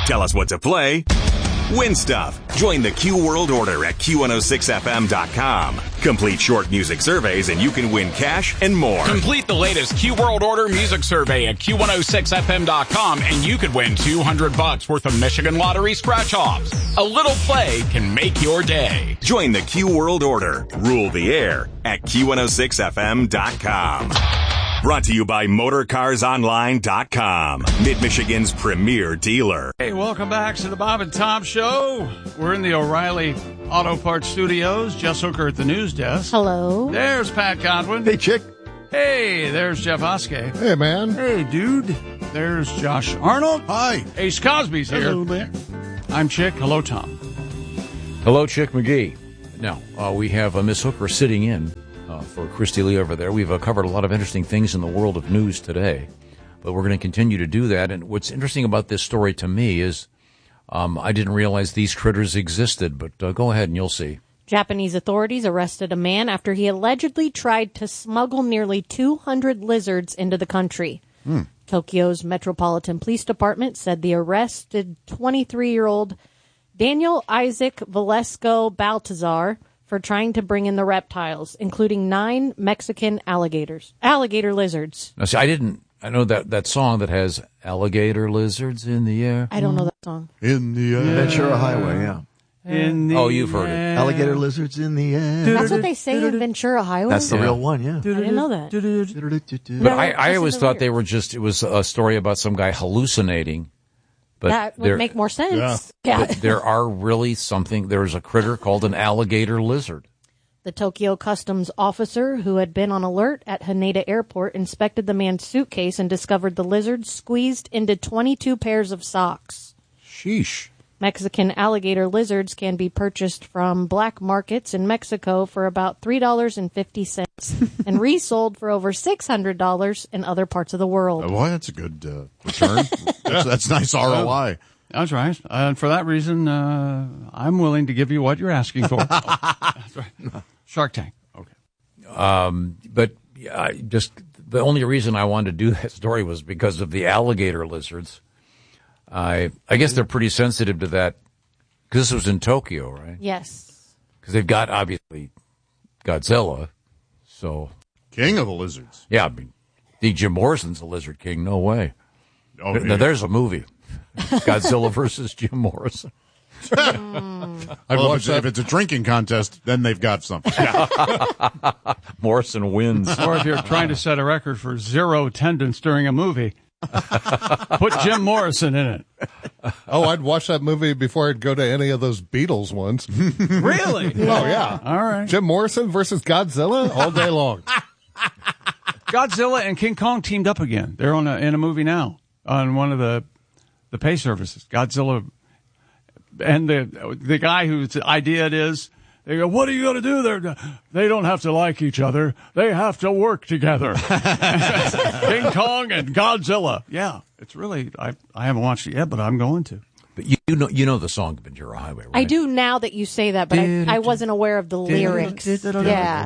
Tell us what to play. Win stuff. Join the Q World Order at Q106FM.com. Complete short music surveys and you can win cash and more. Complete the latest Q World Order music survey at Q106FM.com and you could win $200 worth of Michigan Lottery scratch-offs. A little play can make your day. Join the Q World Order. Rule the air at Q106FM.com. Brought to you by MotorCarsOnline.com, Mid-Michigan's premier dealer. Hey, welcome back to the Bob and Tom Show. We're in the O'Reilly Auto Parts Studios. Jess Hooker at the news desk. Hello. There's Pat Godwin. Hey, chick. Hey, there's Jeff Oskey. Hey, man. Hey, dude. There's Josh Arnold. Hi. Ace Cosby's here. Hello there. I'm Chick. Hello, Tom. Hello, Chick McGee. Now, we have Miss Hooker sitting in for Christy Lee over there. We've covered a lot of interesting things in the world of news today, but we're going to continue to do that. And what's interesting about this story to me is I didn't realize these critters existed, but go ahead and you'll see. Japanese authorities arrested a man after he allegedly tried to smuggle nearly 200 lizards into the country. Tokyo's Metropolitan Police Department said the arrested 23-year-old Daniel Isaac Velasco Baltazar for trying to bring in the reptiles, including 9 Mexican alligator lizards. Now, see, I know that song that has alligator lizards in the air. I don't know that song. In the air. Ventura Highway, yeah. You've heard it. Alligator lizards in the air. That's what they say in Ventura Highway? That's the real one, yeah. I didn't know that. But I always thought it was a story about some guy hallucinating. But that would make more sense. Yeah. But there are really there's a critter called an alligator lizard. The Tokyo customs officer, who had been on alert at Haneda Airport, inspected the man's suitcase and discovered the lizard squeezed into 22 pairs of socks. Sheesh. Mexican alligator lizards can be purchased from black markets in Mexico for about $3.50 and resold for over $600 in other parts of the world. Boy, that's a good return. That's nice ROI. That's right. And for that reason, I'm willing to give you what you're asking for. That's right. Shark Tank. Okay. But the only reason I wanted to do that story was because of the alligator lizards. I guess they're pretty sensitive to that because this was in Tokyo, right? Yes. Because they've got, obviously, Godzilla. So King of the lizards. Yeah, I mean, Jim Morrison's a lizard king. No way. Oh, now, there's a movie. Godzilla versus Jim Morrison. If it's a drinking contest, then they've got something. Morrison wins. Or if you're trying to set a record for 0 attendance during a movie, put Jim Morrison in it. Oh, I'd watch that movie before I'd go to any of those Beatles ones. Really? Oh, yeah. All right. Jim Morrison versus Godzilla all day long. Godzilla and King Kong teamed up again. They're in a movie now on one of the pay services. Godzilla and the guy whose idea it is, they go, what are you going to do there? They don't have to like each other. They have to work together. King Kong and Godzilla. Yeah, it's really, I haven't watched it yet, but I'm going to. But you know the song Ventura Highway, right? I do now that you say that, but I wasn't aware of the lyrics. Yeah.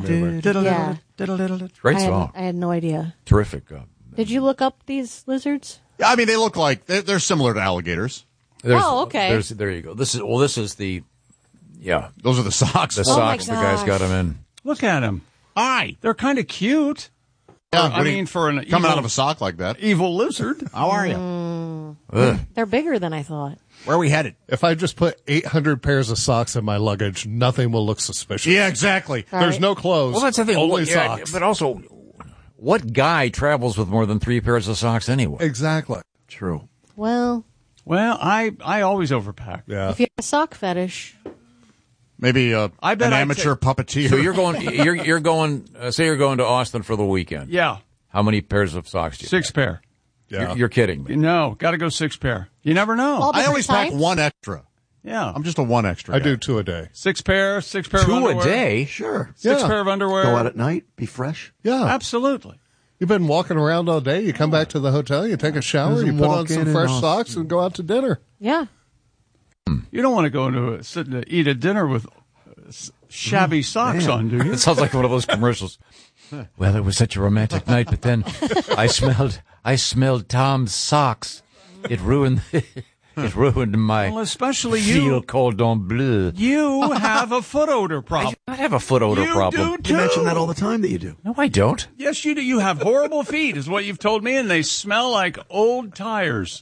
Great song. I had no idea. Terrific. Did you look up these lizards? Yeah, I mean, they look like they're similar to alligators. Okay. There you go. This is the, yeah. Those are the socks. The socks the guy's got them in. Look at them. Hi. They're kind of cute. Yeah, for an coming out of a sock like that. Evil lizard. How are you? They're bigger than I thought. Where are we headed? If I just put 800 pairs of socks in my luggage, nothing will look suspicious. Yeah, exactly. There's no clothes. Well, that's the thing. Only socks. But also, what guy travels with more than 3 pairs of socks anyway? Exactly. True. Well, I always overpack. Yeah. if you have a sock fetish. Maybe an amateur puppeteer. So you're going. Say you're going to Austin for the weekend. Yeah. How many pairs of socks do you 6 pair. Yeah. You're kidding me. No, got to go 6 pair. You never know. All I always different pack types? one extra. Yeah. I'm just a one extra I guy. do 2 a day. 6 pair of 2 underwear. a day? Sure. 6 Yeah. pair of underwear. Go out at night, be fresh. Yeah. Absolutely. You've been walking around all day. You come back to the hotel, you take a shower, Doesn't you put on walk in some and fresh out. socks, and go out to dinner. Yeah. You don't want to go sit and eat a dinner with shabby socks on, do you? It sounds like one of those commercials. Well, it was such a romantic night, but then I smelled Tom's socks. It ruined It ruined my Well, especially feel you. cordon bleu. You have a foot odor problem. I have a foot odor You problem. do too. You mention that all the time that you do. No, I don't. Yes, you do. You have horrible feet, is what you've told me, and they smell like old tires.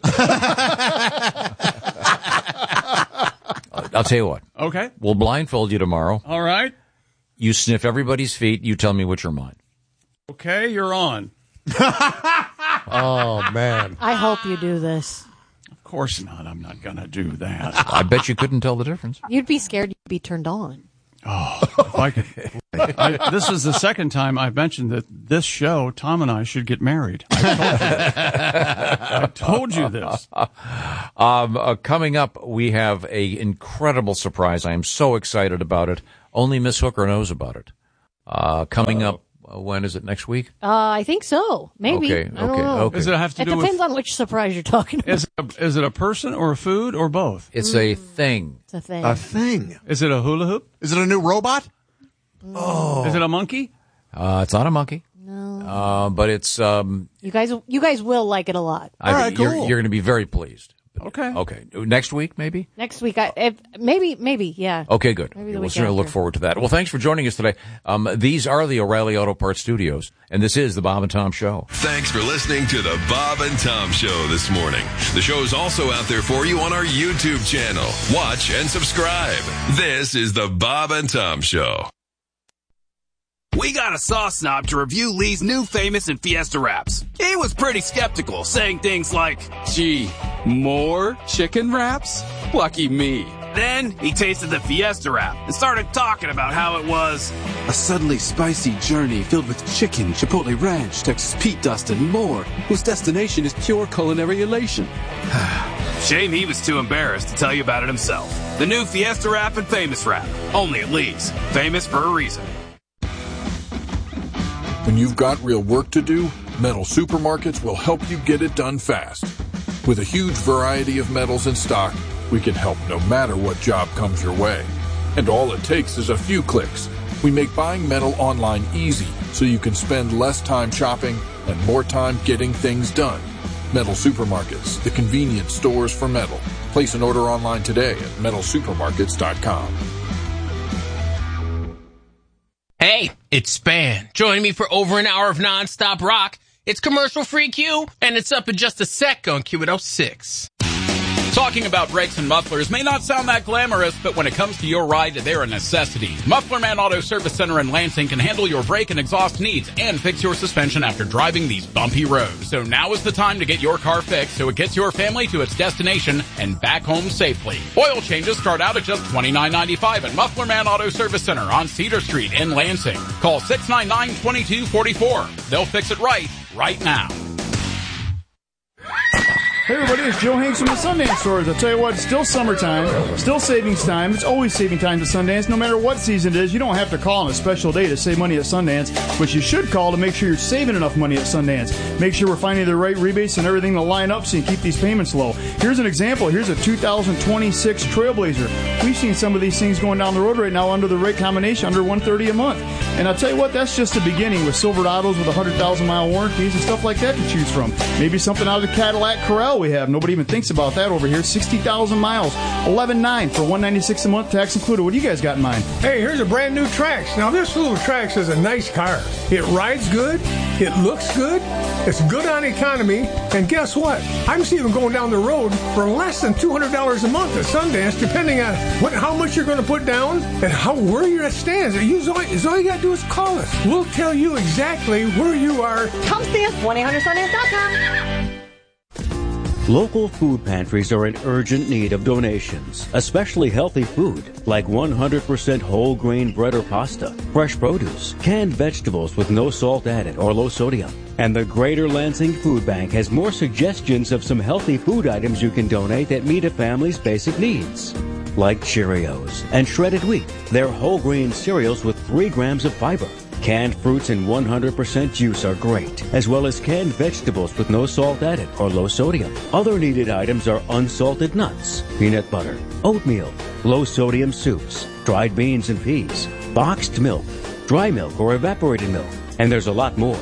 I'll tell you what. Okay. We'll blindfold you tomorrow. All right. You sniff everybody's feet. You tell me which are mine. Okay, you're on. Oh, man. I hope you do this. Of course not. I'm not going to do that. I bet you couldn't tell the difference. You'd be scared you'd be turned on. If I could, this is the second time I've mentioned that this show, Tom and I should get married. I told you this. Coming up, we have a incredible surprise. I am so excited about it. Only Miss Hooker knows about it. Coming up, when is it? Next week? I think so. Maybe. Okay. I don't know. Okay. Does it have to It do depends with? on which surprise you're talking about. Is it a person or a food or both? It's a thing. It's a thing. A thing. Is it a hula hoop? Is it a new robot? Is it a monkey? It's not a monkey. No. But it's. You guys will like it a lot. I think cool. you're going to be very pleased. Okay. Okay. Next week, maybe? Next week, maybe, yeah. Okay, good. Maybe the We'll week certainly look after. forward to that. Well, thanks for joining us today. These are the O'Reilly Auto Parts Studios, and this is the Bob and Tom Show. Thanks for listening to the Bob and Tom Show this morning. The show's also out there for you on our YouTube channel. Watch and subscribe. This is the Bob and Tom Show. We got a sauce snob to review Lee's new Famous and Fiesta wraps. He was pretty skeptical, saying things like, "Gee, more chicken wraps? Lucky me." Then he tasted the Fiesta wrap and started talking about how it was a subtly spicy journey filled with chicken, chipotle ranch, Texas Pete dust, and more, whose destination is pure culinary elation. Shame he was too embarrassed to tell you about it himself. The new Fiesta wrap and Famous wrap, only at Lee's. Famous for a reason. When you've got real work to do, Metal Supermarkets will help you get it done fast. With a huge variety of metals in stock, we can help no matter what job comes your way. And all it takes is a few clicks. We make buying metal online easy so you can spend less time shopping and more time getting things done. Metal Supermarkets, the convenient stores for metal. Place an order online today at metalsupermarkets.com. Hey, it's Span. Join me for over an hour of nonstop rock. It's commercial-free Q, and it's up in just a sec on Q106. Talking about brakes and mufflers may not sound that glamorous, but when it comes to your ride, they're a necessity. Muffler Man Auto Service Center in Lansing can handle your brake and exhaust needs and fix your suspension after driving these bumpy roads. So now is the time to get your car fixed so it gets your family to its destination and back home safely. Oil changes start out at just $29.95 at Muffler Man Auto Service Center on Cedar Street in Lansing. Call 699-2244. They'll fix it right now. Hey everybody, it's Joe Hanks from the Sundance Stores. I'll tell you what, it's still summertime, still savings time. It's always saving time at Sundance, no matter what season it is. You don't have to call on a special day to save money at Sundance, but you should call to make sure you're saving enough money at Sundance. Make sure we're finding the right rebates and everything to line up so you keep these payments low. Here's an example. Here's a 2026 Trailblazer. We've seen some of these things going down the road right now under the right combination, under $130 a month. And I'll tell you what, that's just the beginning with Silverados with 100,000-mile warranties and stuff like that to choose from. Maybe something out of the Cadillac Corral we have. Nobody even thinks about that over here. 60,000 miles, $11,900 for $196 a month, tax included. What do you guys got in mind? Hey, here's a brand new Trax. Now, this little Trax is a nice car. It rides good. It looks good. It's good on economy. And guess what? I'm seeing them going down the road for less than $200 a month at Sundance, depending on how much you're going to put down and where you're at stands. All you got to do is call us. We'll tell you exactly where you are. Come see us, 1-800-Sundance.com. Local food pantries are in urgent need of donations, especially healthy food like 100% whole grain bread or pasta, fresh produce, canned vegetables with no salt added or low sodium. And the Greater Lansing Food Bank has more suggestions of some healthy food items you can donate that meet a family's basic needs. Like Cheerios and shredded wheat. They're whole grain cereals with 3 grams of fiber. Canned fruits and 100% juice are great, as well as canned vegetables with no salt added or low sodium. Other needed items are unsalted nuts, peanut butter, oatmeal, low sodium soups, dried beans and peas, boxed milk, dry milk or evaporated milk, and there's a lot more.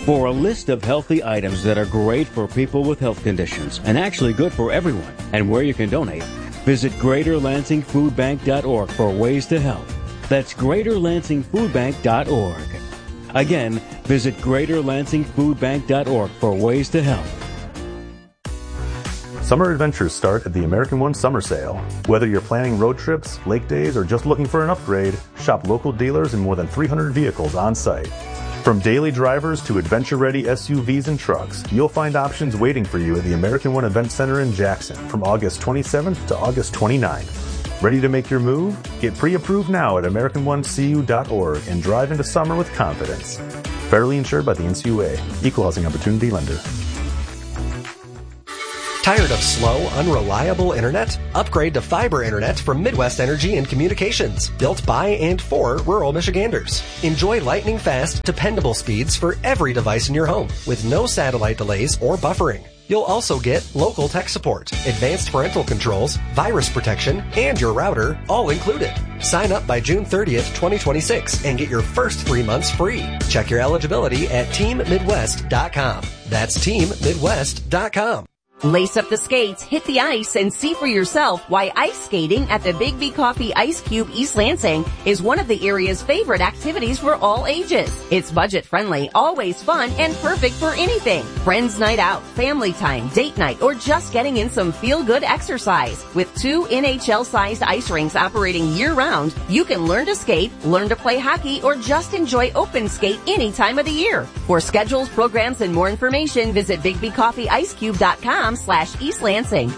For a list of healthy items that are great for people with health conditions and actually good for everyone, and where you can donate, visit GreaterLansingFoodBank.org for ways to help. That's GreaterLansingFoodBank.org. Again, visit GreaterLansingFoodBank.org for ways to help. Summer adventures start at the American One Summer Sale. Whether you're planning road trips, lake days, or just looking for an upgrade, shop local dealers in more than 300 vehicles on site. From daily drivers to adventure-ready SUVs and trucks, you'll find options waiting for you at the American One Event Center in Jackson from August 27th to August 29th. Ready to make your move? Get pre-approved now at AmericanOneCU.org and drive into summer with confidence. Federally insured by the NCUA. Equal Housing Opportunity Lender. Tired of slow, unreliable internet? Upgrade to fiber internet from Midwest Energy and Communications, built by and for rural Michiganders. Enjoy lightning-fast, dependable speeds for every device in your home, with no satellite delays or buffering. You'll also get local tech support, advanced parental controls, virus protection, and your router, all included. Sign up by June 30th, 2026, and get your first 3 months free. Check your eligibility at TeamMidwest.com. That's TeamMidwest.com. Lace up the skates, hit the ice, and see for yourself why ice skating at the Big B Coffee Ice Cube East Lansing is one of the area's favorite activities for all ages. It's budget-friendly, always fun, and perfect for anything. Friends night out, family time, date night, or just getting in some feel-good exercise. With 2 NHL-sized ice rinks operating year-round, you can learn to skate, learn to play hockey, or just enjoy open skate any time of the year. For schedules, programs, and more information, visit BigBCoffeeIceCube.com/East Lansing.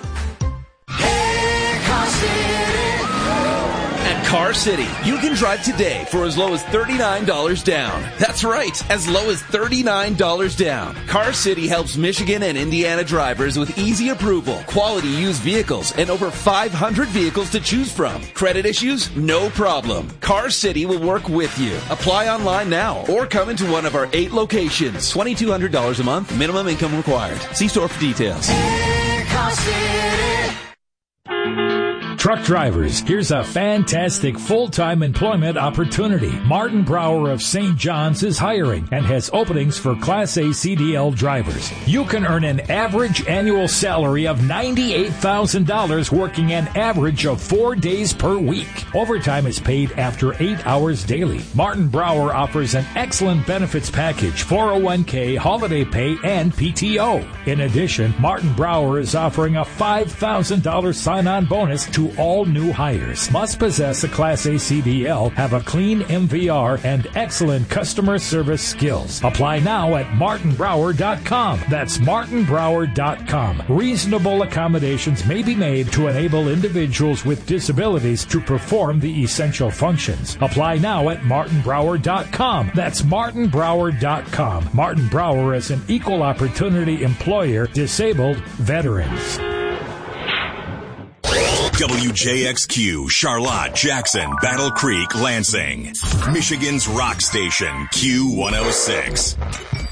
At Car City, you can drive today for as low as $39 down. That's right, as low as $39 down. Car City helps Michigan and Indiana drivers with easy approval, quality used vehicles, and over 500 vehicles to choose from. Credit issues? No problem. Car City will work with you. Apply online now or come into one of our 8 locations. $2,200 a month, minimum income required. See store for details. Car City. Truck drivers, here's a fantastic full-time employment opportunity. Martin Brower of St. John's is hiring and has openings for Class A CDL drivers. You can earn an average annual salary of $98,000 working an average of 4 days per week. Overtime is paid after 8 hours daily. Martin Brower offers an excellent benefits package, 401k, holiday pay, and PTO. In addition, Martin Brower is offering a $5,000 sign-on bonus to all new hires. Must possess a Class A CDL, have a clean MVR, and excellent customer service skills. Apply now at martinbrower.com. That's martinbrower.com. Reasonable accommodations may be made to enable individuals with disabilities to perform the essential functions. Apply now at martinbrower.com. That's martinbrower.com. Martin Brower is an equal opportunity employer, disabled veterans. WJXQ, Charlotte, Jackson, Battle Creek, Lansing. Michigan's rock station, Q106.